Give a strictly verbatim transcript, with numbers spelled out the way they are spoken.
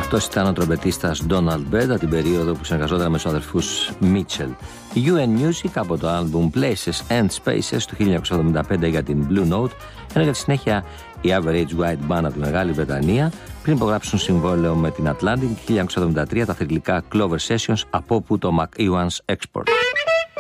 Αυτός ήταν ο τρομπετίστας Donald Byrd από την περίοδο που συνεργαζόταν με τους αδερφούς Mitchell. γιου εν Music από το άλμπουμ Places and Spaces του χίλια εννιακόσια εβδομήντα πέντε για την Blue Note, ενώ για τη συνέχεια η Average White Band από τη Μεγάλη Βρετανία, πριν υπογράψουν συμβόλαιο με την Atlantic χίλια εννιακόσια εβδομήντα τρία τα θρυλικά Clover Sessions, από όπου το McEwan's Export.